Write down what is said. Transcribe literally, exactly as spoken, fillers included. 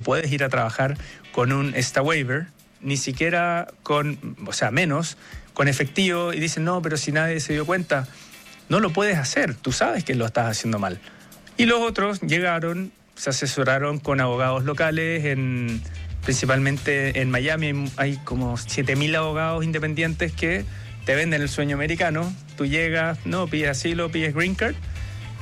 puedes ir a trabajar con un ESTA waiver, ni siquiera con, o sea, menos, con efectivo, y dicen, no, pero si nadie se dio cuenta, no lo puedes hacer, tú sabes que lo estás haciendo mal. Y los otros llegaron, se asesoraron con abogados locales, en, principalmente en Miami hay como siete mil abogados independientes que te venden el sueño americano. Tú llegas, no, pides asilo, pides green card,